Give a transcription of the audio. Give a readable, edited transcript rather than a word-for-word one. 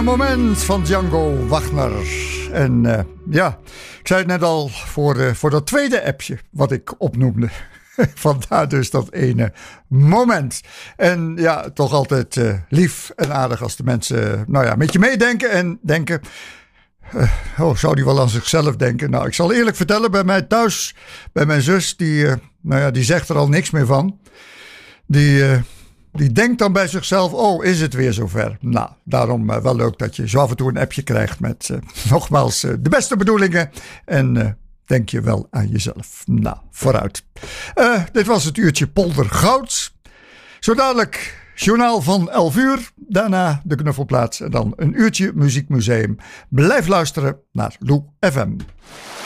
Moment van Django Wagner. En ja, ik zei het net al voor dat tweede appje wat ik opnoemde. Vandaar dus dat ene moment. En ja, toch altijd lief en aardig als de mensen met je meedenken en denken... zou die wel aan zichzelf denken? Nou, ik zal eerlijk vertellen, bij mij thuis, bij mijn zus, die zegt er al niks meer van. Die denkt dan bij zichzelf, oh, is het weer zover? Nou, daarom wel leuk dat je zo af en toe een appje krijgt met nogmaals de beste bedoelingen. En denk je wel aan jezelf. Nou, vooruit. Dit was het uurtje Polder Goud. Zo dadelijk journaal van 11 uur. Daarna de knuffelplaats en dan een uurtje Muziekmuseum. Blijf luisteren naar Lou FM.